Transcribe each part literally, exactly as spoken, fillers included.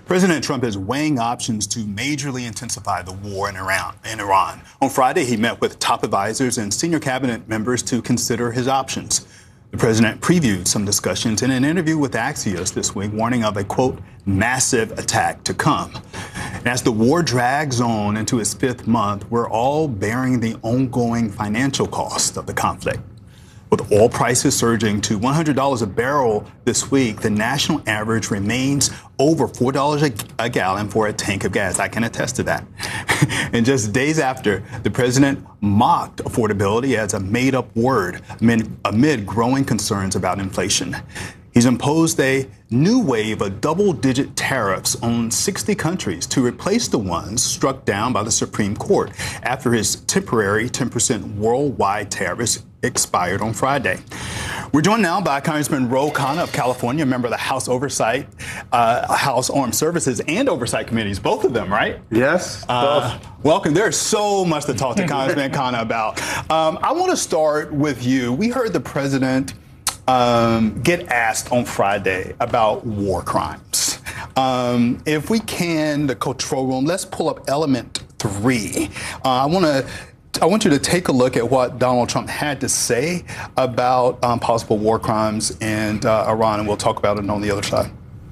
President Trump is weighing options to majorly intensify the war in Iran. In Iran. On Friday, he met with top advisors and senior cabinet members to consider his options. The president previewed some discussions in an interview with Axios this week, warning of a, quote, massive attack to come. And as the war drags on into its fifth month, we're all bearing the ongoing financial cost of the conflict. With oil prices surging to one hundred dollars a barrel this week, the national average remains over four dollars a, a gallon for a tank of gas. I can attest to that. And just days after, the president mocked affordability as a made-up word amid, amid growing concerns about inflation. He's imposed a new wave of double-digit tariffs on sixty countries to replace the ones struck down by the Supreme Court after his temporary ten percent worldwide tariffs expired on Friday. We're joined now by Congressman Ro Khanna of California, a member of the House Oversight, uh, House Armed Services and Oversight Committees, both of them, right? Yes. Uh, welcome. There's so much to talk to Congressman Khanna about. Um, I want to start with you. We heard the president um, get asked on Friday about war crimes. Um, if we can, the control room, let's pull up element three. Uh, I want to I want you to take a look at what Donald Trump had to say about um, possible war crimes in uh, Iran, and we'll talk about it on the other side.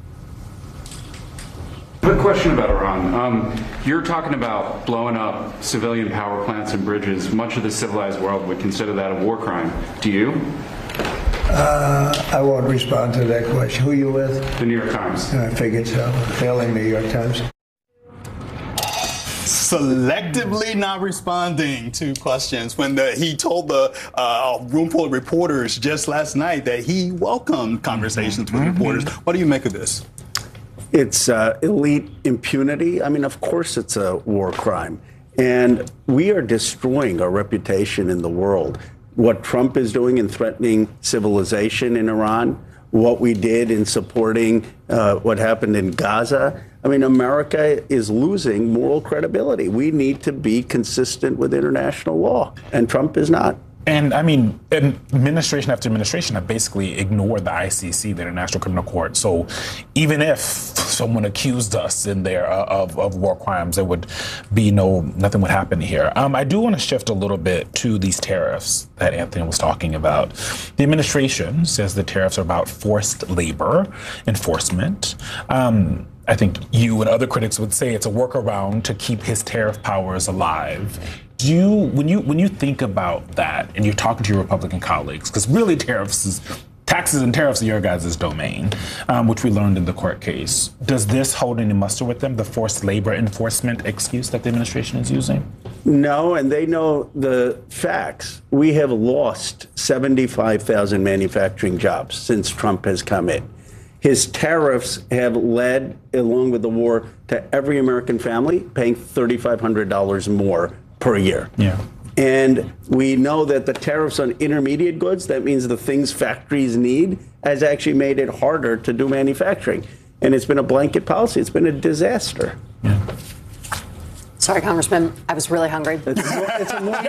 Quick question about Iran. Um, you're talking about blowing up civilian power plants and bridges. Much of the civilized world would consider that a war crime. Do you? Uh, I won't respond to that question. Who are you with? The New York Times. I figured so. Failing New York Times. Selectively not responding to questions when the, he told the uh, room full of reporters just last night that he welcomed conversations with mm-hmm. reporters. What do you make of this? It's uh, elite impunity. I mean, of course it's a war crime. And we are destroying our reputation in the world. What Trump is doing in threatening civilization in Iran, what we did in supporting uh, what happened in Gaza. I mean, America is losing moral credibility. We need to be consistent with international law, and Trump is not. And I mean, administration after administration have basically ignored the I C C, the International Criminal Court. So even if someone accused us in there of, of war crimes, there would be no, nothing would happen here. Um, I do want to shift a little bit to these tariffs that Anthony was talking about. The administration says the tariffs are about forced labor enforcement. Um, I think you and other critics would say it's a workaround to keep his tariff powers alive. Do you, when you when you think about that and you're talking to your Republican colleagues, because really tariffs is, taxes and tariffs are your guys' domain, um, which we learned in the court case. Does this hold any muster with them, the forced labor enforcement excuse that the administration is using? No, and they know the facts. We have lost seventy-five thousand manufacturing jobs since Trump has come in. His tariffs have led, along with the war, to every American family paying three thousand five hundred dollars more per year. Yeah. And we know that the tariffs on intermediate goods, that means the things factories need, has actually made it harder to do manufacturing. And it's been a blanket policy. It's been a disaster. Yeah. Sorry, Congressman, I was really hungry. It's a, it's a morning.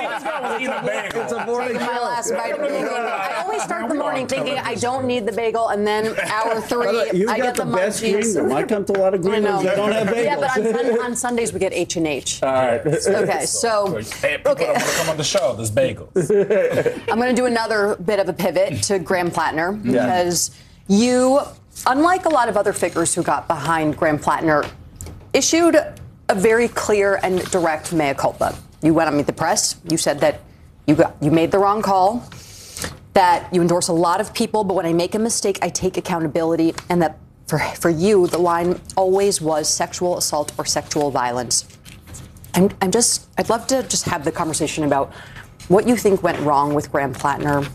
It's a morning. My last bite of the bagel. I always start the morning thinking I don't need the bagel, and then hour three, you I got get the, the best green munchies. room. I come to a lot of green rooms that don't have bagels. Yeah, but on, sun, on Sundays we get H and H. All right. Okay, so hey, people okay. don't want to come on the show. There's bagels. I'm going to do another bit of a pivot to Graham Plattner because yeah. you, unlike a lot of other figures who got behind Graham Plattner, issued a very clear and direct mea culpa. You went on Meet the Press. You said that you got you made the wrong call, that you endorse a lot of people, but when I make a mistake, I take accountability, and that for for you, the line always was sexual assault or sexual violence. I'm, I'm just, I'd love to just have the conversation about what you think went wrong with Graham Plattner,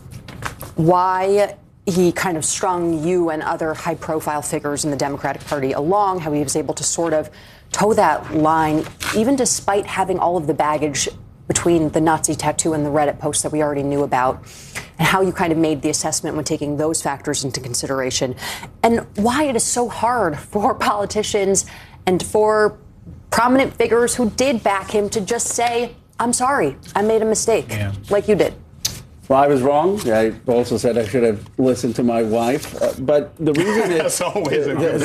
why he kind of strung you and other high-profile figures in the Democratic Party along, how he was able to sort of toe that line, even despite having all of the baggage between the Nazi tattoo and the Reddit post that we already knew about, and how you kind of made the assessment when taking those factors into consideration, and why it is so hard for politicians and for prominent figures who did back him to just say, I'm sorry, I made a mistake, yeah. like you did. Well, I was wrong. I also said I should have listened to my wife. Uh, but the reason it's That's always a good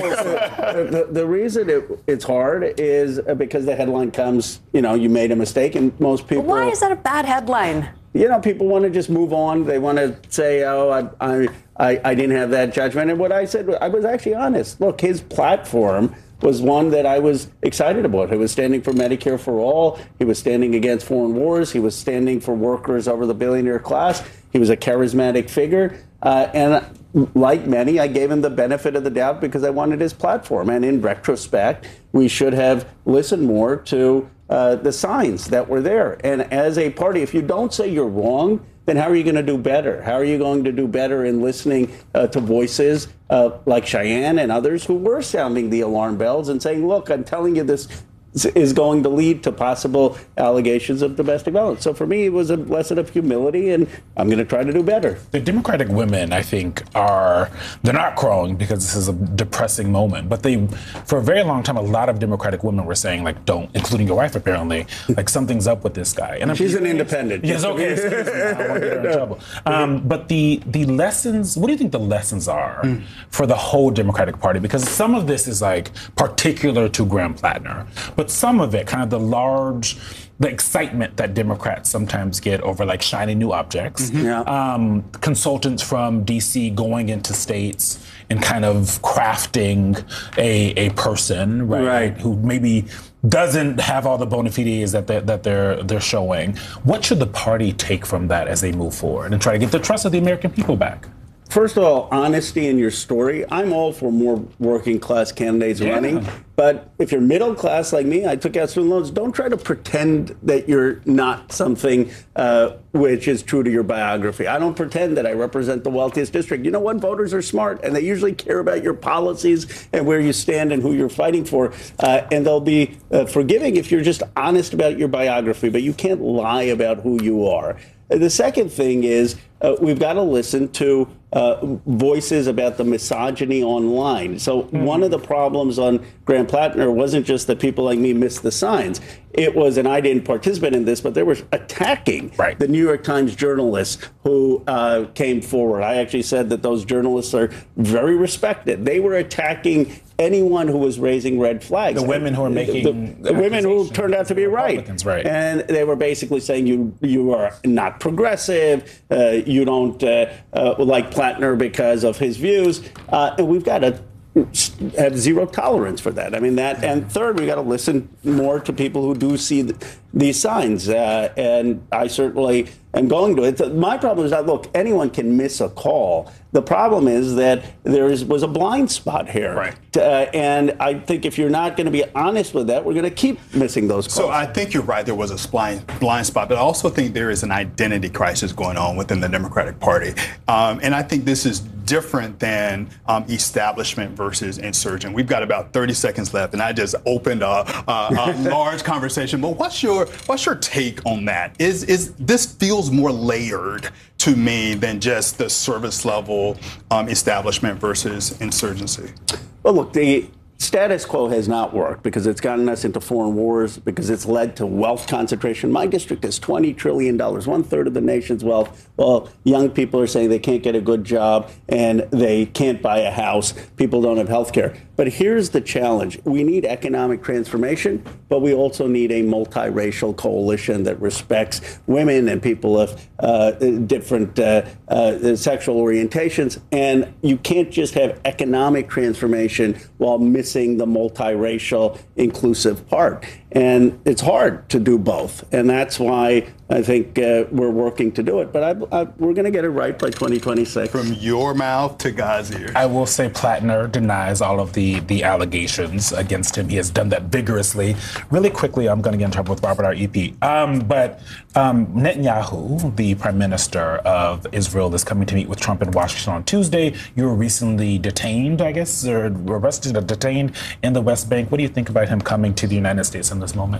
the, the, the reason it, it's hard is because the headline comes, you know, you made a mistake, and most people. Why is that a bad headline? You know, people want to just move on. They want to say, "Oh, I, I, I, I didn't have that judgment." And what I said, I was actually honest. Look, his platform was one that I was excited about. He was standing for Medicare for all. He was standing against foreign wars. He was standing for workers over the billionaire class. He was a charismatic figure. Uh, and like many, I gave him the benefit of the doubt because I wanted his platform. And in retrospect, we should have listened more to uh, the signs that were there. And as a party, if you don't say you're wrong, then how are you going to do better? How are you going to do better in listening uh, to voices uh, like Cheyenne and others who were sounding the alarm bells and saying, look, I'm telling you this is going to lead to possible allegations of domestic violence. So for me, it was a lesson of humility, and I'm going to try to do better. The Democratic women, I think, are, they're not crowing because this is a depressing moment, but they, for a very long time, a lot of Democratic women were saying, like, don't, including your wife, apparently, like, something's up with this guy. And she's an independent. Yes, okay, excuse me, I don't want to get her in trouble. Um, but the, the lessons, what do you think the lessons are mm. for the whole Democratic Party? Because some of this is, like, particular to Graham Plattner, but some of it, kind of the large, the excitement that Democrats sometimes get over like shiny new objects. Mm-hmm. Yeah. Um, consultants from D C going into states and kind of crafting a a person, right, right. who maybe doesn't have all the bona fides that they're, that they're they're showing. What should the party take from that as they move forward and try to get the trust of the American people back? First of all, honesty in your story. I'm all for more working class candidates yeah. running. But if you're middle class like me, I took out student loans, don't try to pretend that you're not something uh, which is true to your biography. I don't pretend that I represent the wealthiest district. You know what? Voters are smart, and they usually care about your policies and where you stand and who you're fighting for. Uh, and they'll be uh, forgiving if you're just honest about your biography, but you can't lie about who you are. The second thing is uh, we've got to listen to uh, voices about the misogyny online. So mm-hmm. one of the problems on Graham Plattner wasn't just that people like me missed the signs. It was, and I didn't participate in this, but they were attacking right. the New York Times journalists who uh, came forward. I actually said that those journalists are very respected. They were attacking anyone who was raising red flags. The women who are making the, the women who turned out to be right. right. And they were basically saying you you are not progressive, uh, you don't uh, uh, like Plattner because of his views, uh, and we've got to have zero tolerance for that. I mean, that, and third, we got to listen more to people who do see th- these signs. Uh, and I certainly am going to it. My problem is that, look, anyone can miss a call. The problem is that there is, was a blind spot here. Right. Uh, and I think if you're not going to be honest with that, we're going to keep missing those calls. So I think you're right. There was a blind, blind spot, but I also think there is an identity crisis going on within the Democratic Party. Um, and I think this is different than um, establishment versus insurgent. We've got about thirty seconds left, and I just opened a, a, a large conversation. But what's your what's your take on that? Is is this feels more layered to me than just the service level um, establishment versus insurgency? Well, look, the status quo has not worked because it's gotten us into foreign wars, because it's led to wealth concentration. My district is twenty trillion dollars, one third of the nation's wealth. Well, young people are saying they can't get a good job and they can't buy a house. People don't have health care. But here's the challenge. We need economic transformation, but we also need a multiracial coalition that respects women and people of uh, different uh, uh, sexual orientations. And you can't just have economic transformation while missing the multiracial inclusive part. And it's hard to do both. And that's why I think uh, we're working to do it. But I, I, we're going to get it right by twenty twenty-six. From your mouth to God's ears. I will say Plattner denies all of the, the allegations against him. He has done that vigorously. Really quickly, I'm going to get in trouble with Robert, our E P. Um, but um, Netanyahu, the prime minister of Israel, is coming to meet with Trump in Washington on Tuesday. You were recently detained, I guess, or arrested or detained in the West Bank. What do you think about him coming to the United States in this moment?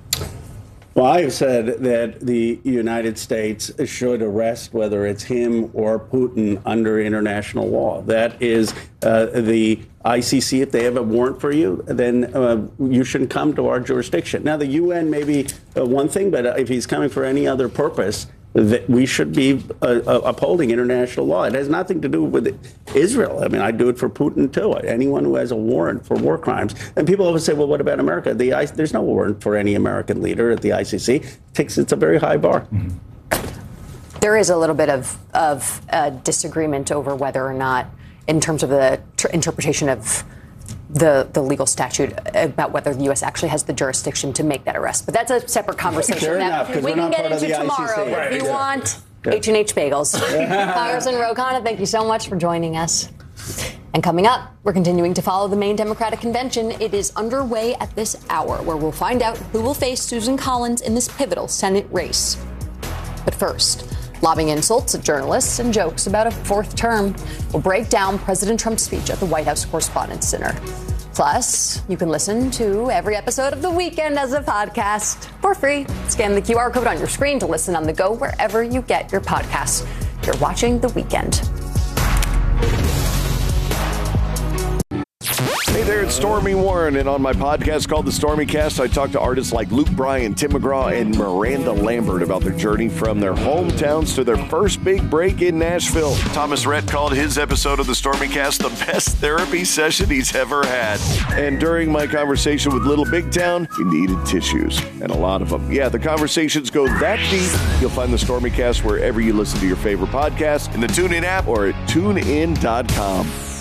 Well, I have said that the United States should arrest whether it's him or Putin under international law. That is uh, the I C C. If they have a warrant for you, then uh, you shouldn't come to our jurisdiction. Now, the U N may be uh, one thing, but if he's coming for any other purpose, that we should be uh, uh, upholding international law. It has nothing to do with Israel. I mean, I do it for Putin too. Anyone who has a warrant for war crimes. And people always say, well, what about America? The I, there's no warrant for any American leader at the I C C. It takes, it's a very high bar. Mm-hmm. There is a little bit of, of uh, disagreement over whether or not, in terms of the tr- interpretation of the, the legal statute, about whether the U S actually has the jurisdiction to make that arrest. But that's a separate conversation. Fair that enough, we we're can not get part of into the tomorrow I C C. if Right, you exactly. want. Yeah. H and H Bagels. Congressman Ro Khanna, thank you so much for joining us. And coming up, we're continuing to follow the Maine Democratic Convention. It is underway at this hour, where we'll find out who will face Susan Collins in this pivotal Senate race. But first, lobbing insults at journalists and jokes about a fourth term. We'll break down President Trump's speech at the White House Correspondents' Dinner. Plus, you can listen to every episode of The Weekend as a podcast for free. Scan the Q R code on your screen to listen on the go wherever you get your podcasts. You're watching The Weekend. Hey there, it's Stormy Warren, and on my podcast called The Stormy Cast, I talk to artists like Luke Bryan, Tim McGraw, and Miranda Lambert about their journey from their hometowns to their first big break in Nashville. Thomas Rhett called his episode of The Stormy Cast the best therapy session he's ever had. And during my conversation with Little Big Town, he needed tissues, and a lot of them. Yeah, the conversations go that deep. You'll find The Stormy Cast wherever you listen to your favorite podcasts, in the TuneIn app or at tune in dot com.